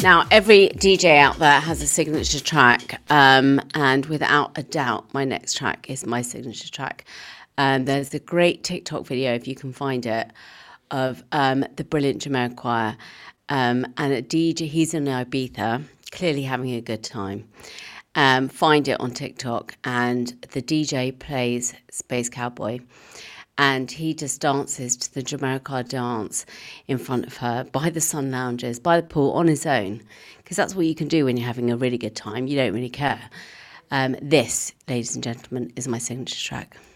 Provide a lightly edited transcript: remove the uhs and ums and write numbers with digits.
Now, every DJ out there has a signature track, and without a doubt, my next track is my signature track. There's a great TikTok video, if you can find it, of the brilliant Jamiroquai, and a DJ, he's in Ibiza, clearly having a good time. Find it on TikTok, and the DJ plays Space Cowboy, and he just dances to the Jamiroquai dance in front of her by the sun lounges, by the pool, on his own, because that's what you can do when you're having a really good time. You don't really care. This, ladies and gentlemen, is my signature track.